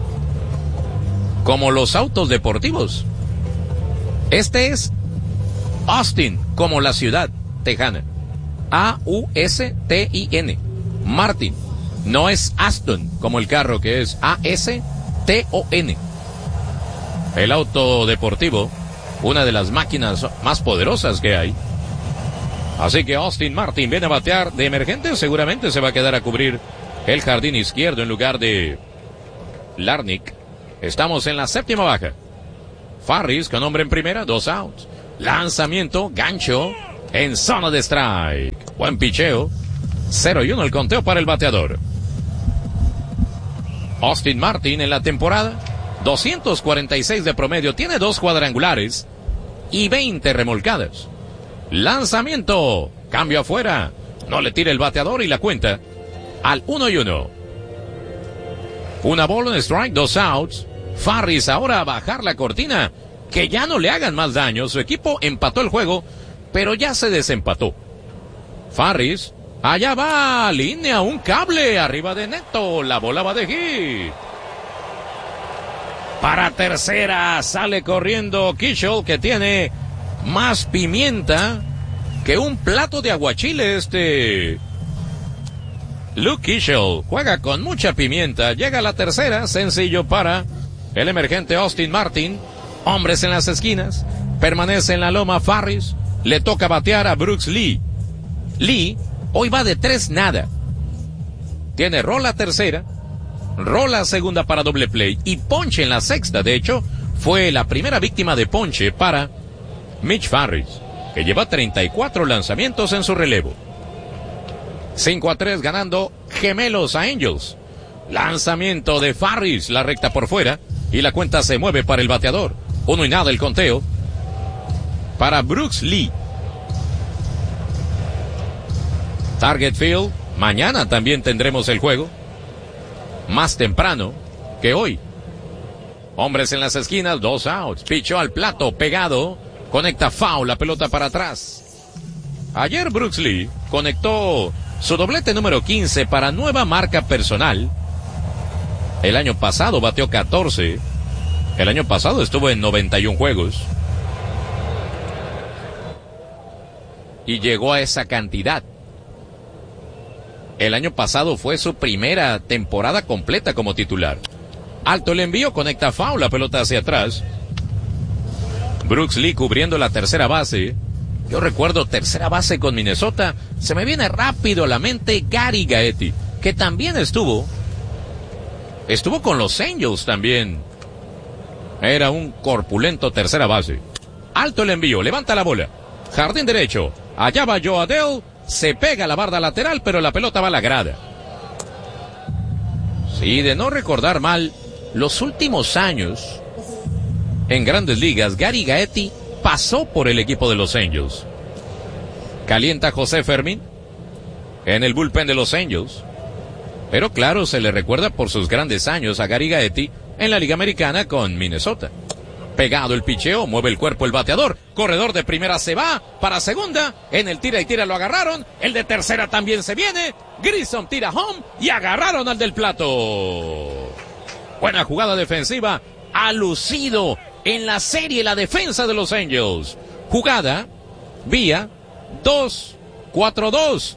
Como los autos deportivos. Este es Austin, como la ciudad tejana. A U S T I N. Martin. No es Aston, como el carro que es A S T O N. El auto deportivo, una de las máquinas más poderosas que hay. Así que Austin Martin viene a batear de emergente, seguramente se va a quedar a cubrir el jardín izquierdo en lugar de Larnach. Estamos en la séptima baja. Farris con hombre en primera, dos outs. Lanzamiento, gancho, en zona de strike. Buen picheo. cero y uno el conteo para el bateador. Austin Martin en la temporada, doscientos cuarenta y seis de promedio, tiene dos cuadrangulares y veinte remolcadas. Lanzamiento, cambio afuera, no le tira el bateador y la cuenta al uno y uno. Una bola, un strike, dos outs. Farris ahora a bajar la cortina, que ya no le hagan más daño. Su equipo empató el juego, pero ya se desempató. Farris, allá va, línea, un cable arriba de Neto, la bola va de hit. Para tercera, sale corriendo Kitchell, que tiene más pimienta que un plato de aguachile. Este Luke Kitchell juega con mucha pimienta. Llega a la tercera, sencillo para el emergente Austin Martin. Hombres en las esquinas, permanece en la loma Farris, le toca batear a Brooks Lee. Lee hoy va de tres nada. Tiene rola tercera, rola segunda para doble play y ponche en la sexta. De hecho, fue la primera víctima de ponche para Mitch Farris, que lleva treinta y cuatro lanzamientos en su relevo. cinco a tres ganando Gemelos a Angels. Lanzamiento de Farris, la recta por fuera, y la cuenta se mueve para el bateador. Uno y nada el conteo para Brooks Lee. Target Field, mañana también tendremos el juego, más temprano que hoy. Hombres en las esquinas, dos outs, pichó al plato, pegado, conecta foul, la pelota para atrás. Ayer Brooks Lee conectó su doblete número quince para nueva marca personal. El año pasado bateó catorce. El año pasado estuvo en noventa y uno juegos. Y llegó a esa cantidad. El año pasado fue su primera temporada completa como titular. Alto el envío, conecta foul, la pelota hacia atrás. Brooks Lee cubriendo la tercera base. Yo recuerdo tercera base con Minnesota. Se me viene rápido a la mente Gary Gaetti, que también estuvo. Estuvo con los Angels también. Era un corpulento tercera base. Alto el envío, levanta la bola. Jardín derecho. Allá va Joe Adell. Se pega a la barda lateral, pero la pelota va a la grada. Sí, de no recordar mal, los últimos años en Grandes Ligas, Gary Gaetti pasó por el equipo de los Angels. Calienta José Fermín en el bullpen de los Angels. Pero claro, se le recuerda por sus grandes años a Gary Gaetti en la Liga Americana con Minnesota. Pegado el picheo, mueve el cuerpo el bateador. Corredor de primera se va para segunda. En el tira y tira lo agarraron. El de tercera también se viene. Grissom tira home y agarraron al del plato. Buena jugada defensiva. Ha lucido en la serie la defensa de los Angels. Jugada vía dos cuatro dos.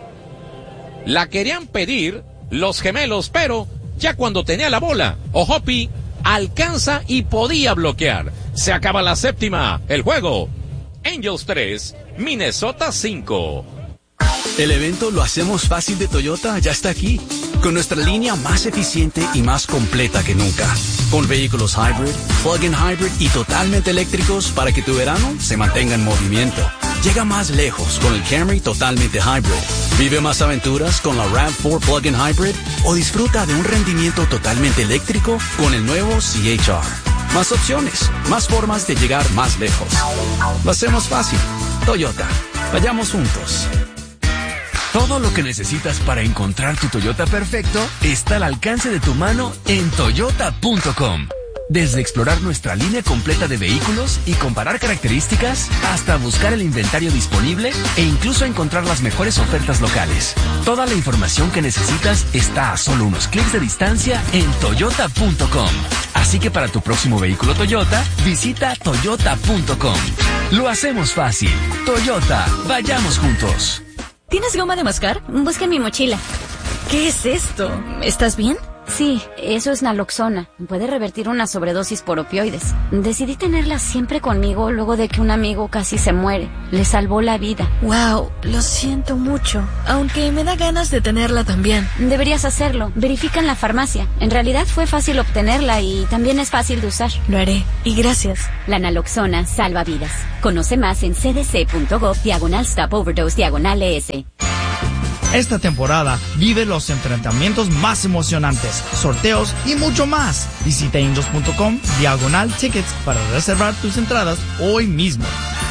La querían pedir los Gemelos, pero ya cuando tenía la bola, Ohopi alcanza y podía bloquear. Se acaba la séptima. El juego, Angels tres, Minnesota cinco. El evento Lo Hacemos Fácil de Toyota ya está aquí, con nuestra línea más eficiente y más completa que nunca. Con vehículos hybrid, plug-in hybrid y totalmente eléctricos para que tu verano se mantenga en movimiento. Llega más lejos con el Camry totalmente hybrid. Vive más aventuras con la RAV cuatro plug-in hybrid o disfruta de un rendimiento totalmente eléctrico con el nuevo C H R. Más opciones, más formas de llegar más lejos. Lo hacemos fácil. Toyota. Vayamos juntos. Todo lo que necesitas para encontrar tu Toyota perfecto está al alcance de tu mano en toyota punto com. Desde explorar nuestra línea completa de vehículos y comparar características, hasta buscar el inventario disponible e incluso encontrar las mejores ofertas locales. Toda la información que necesitas está a solo unos clics de distancia en toyota punto com. Así que para tu próximo vehículo Toyota, visita toyota punto com. Lo hacemos fácil. Toyota, vayamos juntos. ¿Tienes goma de mascar? Busca en mi mochila. ¿Qué es esto? ¿Estás bien? Sí, eso es naloxona. Puede revertir una sobredosis por opioides. Decidí tenerla siempre conmigo luego de que un amigo casi se muere. Le salvó la vida. Wow, lo siento mucho. Aunque me da ganas de tenerla también. Deberías hacerlo. Verifica en la farmacia. En realidad fue fácil obtenerla y también es fácil de usar. Lo haré. Y gracias. La naloxona salva vidas. Conoce más en cdc.gov diagonal stop overdose diagonal ES. Esta temporada vive los enfrentamientos más emocionantes, sorteos y mucho más. Visita angels.com diagonal tickets para reservar tus entradas hoy mismo.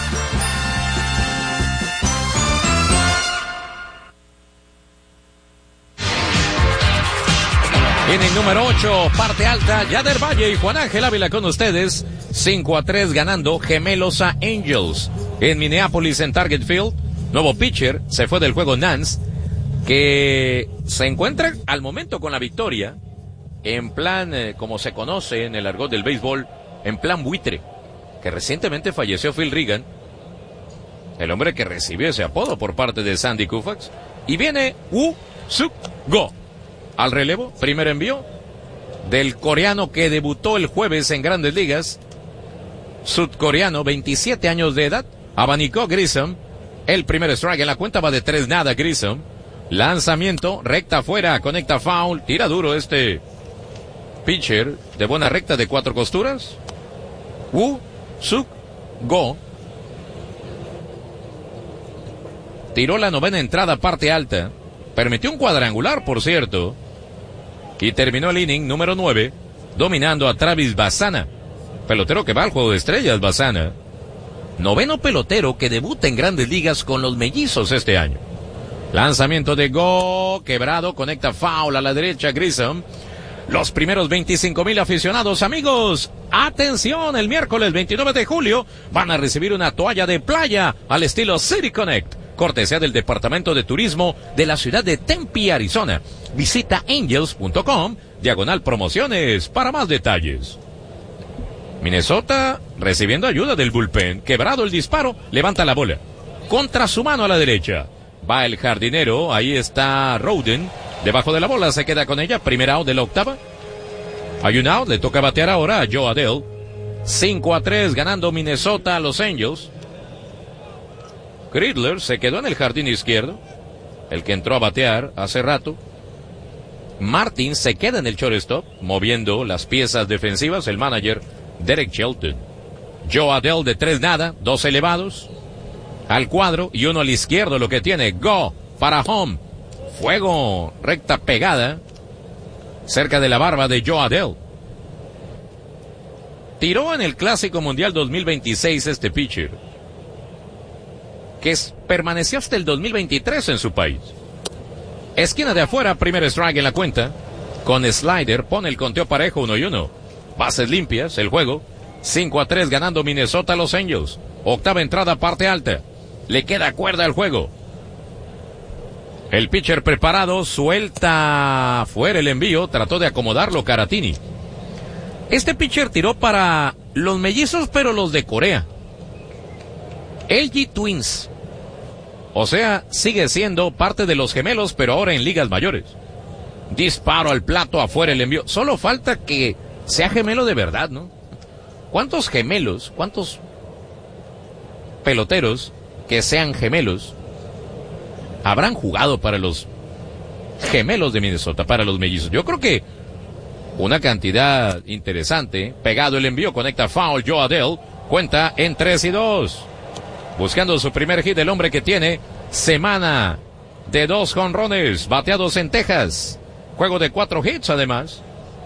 En el número ocho, parte alta, Yader Valle y Juan Ángel Ávila con ustedes. cinco a tres ganando gemelos a Angels. En Minneapolis, en Target Field, nuevo pitcher, se fue del juego Nance, que se encuentra al momento con la victoria, en plan, eh, como se conoce en el argot del béisbol, en plan buitre, que recientemente falleció Phil Regan, el hombre que recibió ese apodo por parte de Sandy Koufax, y viene Woo Suk Go al relevo, primer envío del coreano que debutó el jueves en Grandes Ligas, sudcoreano, veintisiete años de edad, abanicó Grissom, el primer strike en la cuenta, va de tres nada Grissom. Lanzamiento, recta afuera, conecta foul, tira duro este pitcher de buena recta de cuatro costuras. Woo Suk Go tiró la novena entrada, parte alta, permitió un cuadrangular, por cierto, y terminó el inning número nueve, dominando a Travis Bassana, pelotero que va al juego de estrellas. Bassana, noveno pelotero que debuta en Grandes Ligas con los Mellizos este año. Lanzamiento de Go, quebrado, conecta foul a la derecha Grissom. Los primeros veinticinco mil aficionados, amigos, atención, el miércoles veintinueve de julio van a recibir una toalla de playa al estilo City Connect, cortesía del Departamento de Turismo de la ciudad de Tempe, Arizona. Visita angels.com, diagonal promociones, para más detalles. Minnesota recibiendo ayuda del bullpen, quebrado el disparo, levanta la bola, contra su mano a la derecha. Va el jardinero, ahí está Rowden, debajo de la bola, se queda con ella, primer out de la octava. Hay un out, le toca batear ahora a Joe Adell. cinco a tres ganando Minnesota a los Angels. Gridler se quedó en el jardín izquierdo, el que entró a batear hace rato. Martin se queda en el shortstop, moviendo las piezas defensivas, el manager Derek Shelton. Joe Adell de tres nada, dos elevados al cuadro y uno al izquierdo, lo que tiene Go para home. Fuego, recta pegada, cerca de la barba de Joe Adell. Tiró en el Clásico Mundial dos mil veintiséis este pitcher, que es, permaneció hasta el dos mil veintitrés en su país. Esquina de afuera, primer strike en la cuenta, con slider, pone el conteo parejo, uno y uno. Bases limpias, el juego, cinco a tres ganando Minnesota a los Angels. Octava entrada, parte alta. Le queda cuerda al juego. El pitcher preparado, suelta fuera el envío, trató de acomodarlo Caratini. Este pitcher tiró para los Mellizos, pero los de Corea. L G Twins. O sea, sigue siendo parte de los gemelos, pero ahora en ligas mayores. Disparo al plato, afuera el envío. Solo falta que sea gemelo de verdad, ¿no? ¿Cuántos gemelos, cuántos peloteros que sean gemelos habrán jugado para los gemelos de Minnesota, para los Mellizos? Yo creo que una cantidad interesante. Pegado el envío, conecta foul Joe Adell, cuenta en tres y dos. Buscando su primer hit, el hombre que tiene semana de dos jonrones bateados en Texas. Juego de cuatro hits además.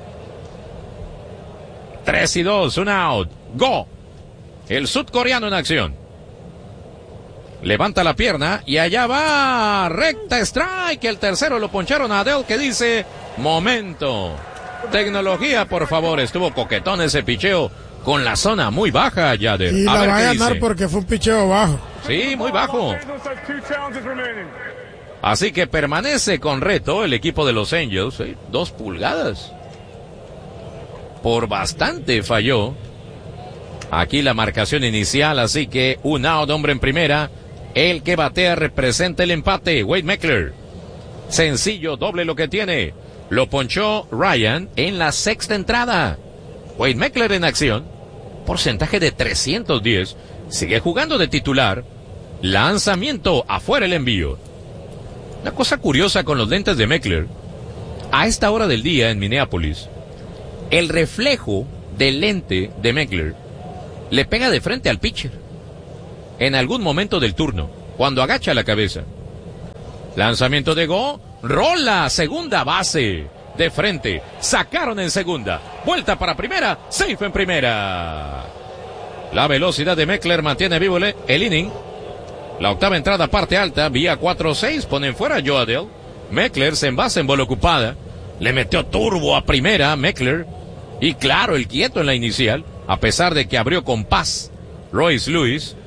tres y dos, un out. Go. El sudcoreano en acción. Levanta la pierna y allá va. Recta strike. El tercero lo poncharon a Adell, que dice: momento. Tecnología, por favor. Estuvo coquetón ese picheo con la zona muy baja, Yader. Y a la ver va a qué ganar dice. porque fue un picheo bajo. Sí, muy bajo. Así que permanece con reto el equipo de los Angels. ¿eh? Dos pulgadas. Por bastante falló. Aquí la marcación inicial, así que un out, hombre en primera. El que batea representa el empate, Wade Meckler. Sencillo, doble lo que tiene. Lo ponchó Ryan en la sexta entrada. Wade Meckler en acción. Porcentaje de trescientos diez. Sigue jugando de titular. Lanzamiento afuera el envío. Una cosa curiosa con los lentes de Meckler. A esta hora del día en Minneapolis, el reflejo del lente de Meckler le pega de frente al pitcher. En algún momento del turno, cuando agacha la cabeza. Lanzamiento de go. Rola, segunda base. De frente. Sacaron en segunda. Vuelta para primera. Safe en primera. La velocidad de Meckler mantiene vivo el, el inning. La octava entrada parte alta. Vía cuatro seis. Ponen fuera a Joe Adell. Meckler se envasa en bola ocupada. Le metió turbo a primera Meckler. Y claro, el quieto en la inicial. A pesar de que abrió con paz Royce Lewis.